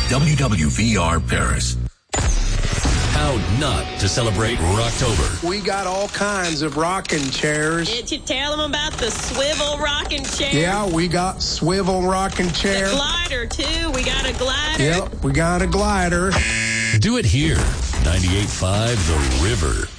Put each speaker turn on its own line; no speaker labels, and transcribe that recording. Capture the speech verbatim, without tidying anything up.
W W V R Paris.
How not to celebrate Rocktober.
We got all kinds of rocking chairs.
Did you tell them about the swivel rocking chair?
Yeah, we got swivel rocking chair.
The glider, too. We got a glider.
Yep, we got a glider.
Do it here. ninety-eight point five The River.